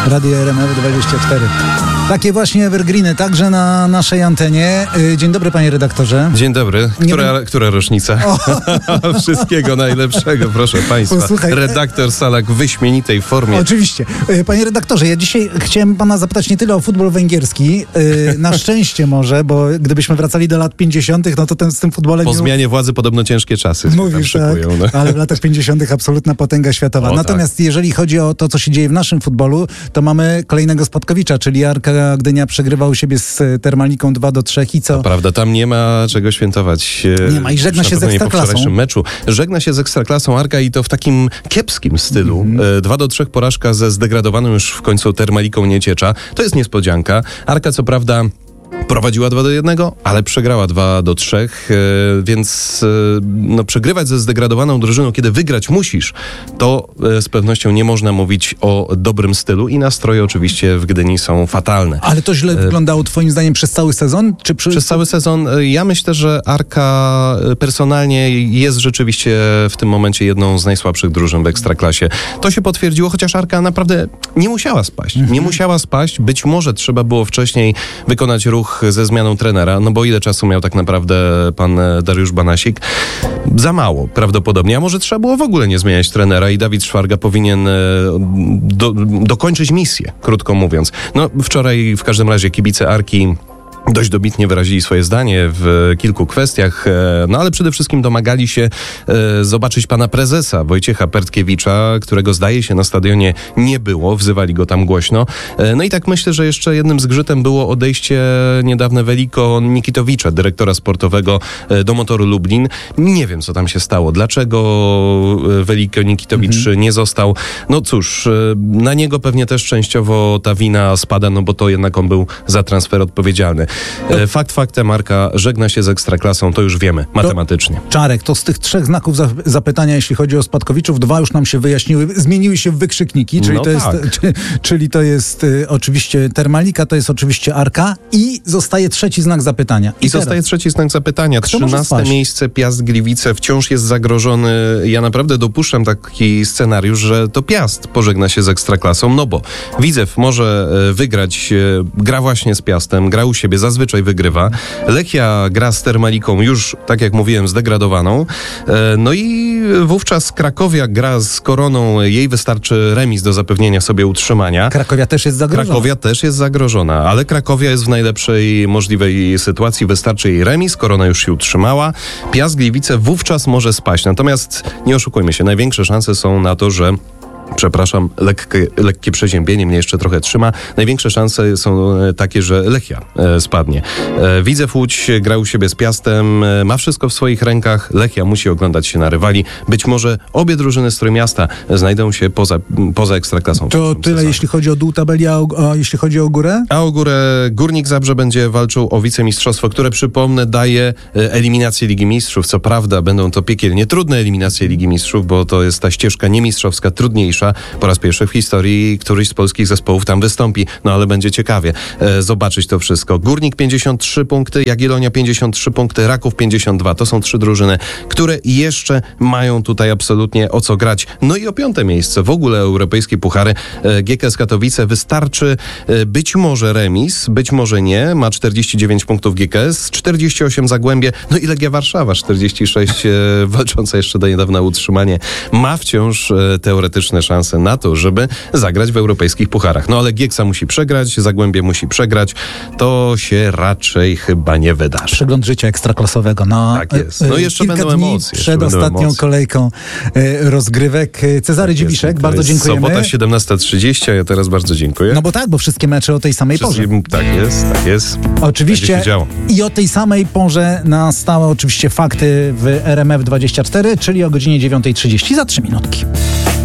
Radio RMF24. Takie właśnie evergreeny, także na naszej antenie. Dzień dobry, panie redaktorze. Dzień dobry. Która rocznica? Wszystkiego najlepszego, proszę państwa. Posłuchaj, redaktor Salak w wyśmienitej formie. Oczywiście. Panie redaktorze, ja dzisiaj chciałem pana zapytać nie tyle o futbol węgierski, na szczęście może, bo gdybyśmy wracali do lat 50., no to z tym futbolem... Po zmianie władzy podobno ciężkie czasy. Mówisz, tak, ale w latach 50. absolutna potęga światowa. Natomiast jeżeli chodzi o to, co się dzieje w naszym futbolu, to mamy kolejnego spadkowicza, czyli Arka Gdynia przegrywa u siebie z Termaliką 2-3 i co? To prawda, tam nie ma czego świętować. Nie ma i żegna się z Ekstraklasą. Po meczu. Żegna się z Ekstraklasą Arka i to w takim kiepskim stylu. 2-3 porażka ze zdegradowaną już w końcu Termaliką Nieciecza. To jest niespodzianka. Arka co prawda prowadziła 2-1, ale przegrała 2-3, więc przegrywać ze zdegradowaną drużyną, kiedy wygrać musisz, to z pewnością nie można mówić o dobrym stylu i nastroje oczywiście w Gdyni są fatalne. Ale to źle wyglądało twoim zdaniem przez cały sezon? Czy przez cały sezon? Ja myślę, że Arka personalnie jest rzeczywiście w tym momencie jedną z najsłabszych drużyn w Ekstraklasie. To się potwierdziło, chociaż Arka naprawdę nie musiała spaść. Nie musiała spaść. Być może trzeba było wcześniej wykonać ruch ze zmianą trenera, no bo ile czasu miał tak naprawdę pan Dariusz Banasik? Za mało prawdopodobnie, a może trzeba było w ogóle nie zmieniać trenera i Dawid Szwarga powinien dokończyć misję, krótko mówiąc. No wczoraj w każdym razie kibice Arki dość dobitnie wyrazili swoje zdanie w kilku kwestiach, no ale przede wszystkim domagali się zobaczyć pana prezesa Wojciecha Pertkiewicza, którego zdaje się na stadionie nie było, wzywali go tam głośno. No i tak myślę, że jeszcze jednym zgrzytem było odejście niedawne Veliko Nikitowicza, dyrektora sportowego do Motoru Lublin. Nie wiem, co tam się stało. Dlaczego Veliko Nikitowicz nie został? No cóż, na niego pewnie też częściowo ta wina spada, no bo to jednak on był za transfer odpowiedzialny. Fakt faktem, Arka żegna się z Ekstraklasą, to już wiemy, matematycznie. Czarek, to z tych 3 znaków zapytania, jeśli chodzi o spadkowiczów, 2 już nam się wyjaśniły, zmieniły się w wykrzykniki, czyli, czyli to jest oczywiście Termalika, to jest oczywiście Arka i zostaje 3 znak zapytania. I zostaje 3 znak zapytania. 13 miejsce Piast Gliwice wciąż jest zagrożony. Ja naprawdę dopuszczam taki scenariusz, że to Piast pożegna się z Ekstraklasą, no bo Widzew może wygrać, gra właśnie z Piastem, gra u siebie, zazwyczaj wygrywa. Lechia gra z Termaliką już, tak jak mówiłem, zdegradowaną. No i wówczas Krakowia gra z Koroną. Jej wystarczy remis do zapewnienia sobie utrzymania. Krakowia też jest zagrożona. Ale Krakowia jest w najlepszej możliwej sytuacji. Wystarczy jej remis, Korona już się utrzymała. Piast Gliwice wówczas może spaść. Natomiast nie oszukujmy się, największe szanse są na to, że lekkie przeziębienie mnie jeszcze trochę trzyma. Największe szanse są takie, że Lechia spadnie. Widzew Łódź gra u siebie z Piastem, ma wszystko w swoich rękach. Lechia musi oglądać się na rywali. Być może obie drużyny z Trójmiasta znajdą się poza Ekstraklasą. To tyle, jeśli chodzi o dół tabeli, a jeśli chodzi o górę? A o górę Górnik Zabrze będzie walczył o wicemistrzostwo, które, przypomnę, daje eliminację Ligi Mistrzów. Co prawda będą to piekielnie trudne eliminacje Ligi Mistrzów, bo to jest ta ścieżka niemistrzowska, trudniejsza. Po raz pierwszy w historii któryś z polskich zespołów tam wystąpi. No ale będzie ciekawie zobaczyć to wszystko. Górnik 53 punkty, Jagiellonia 53 punkty, Raków 52. To są 3 drużyny, które jeszcze mają tutaj absolutnie o co grać. No i o 5. miejsce w ogóle europejskie puchary. GKS Katowice wystarczy być może remis, być może nie. Ma 49 punktów GKS, 48 Zagłębie, no i Legia Warszawa 46, walcząca jeszcze do niedawna o utrzymanie. Ma wciąż teoretyczne szanse na to, żeby zagrać w europejskich pucharach. No ale Gieksa musi przegrać, Zagłębie musi przegrać. To się raczej chyba nie wydarzy. Przegląd życia ekstraklasowego. No, tak jest. No jeszcze będą emocje. Przed ostatnią kolejką rozgrywek. Cezary Dziwiszek, bardzo dziękujemy. Sobota 17:30, a ja teraz bardzo dziękuję. No bo tak, bo wszystkie mecze o tej samej porze. Tak jest. Oczywiście. I o tej samej porze na stałe oczywiście fakty w RMF24, czyli o godzinie 9:30 za 3 minutki.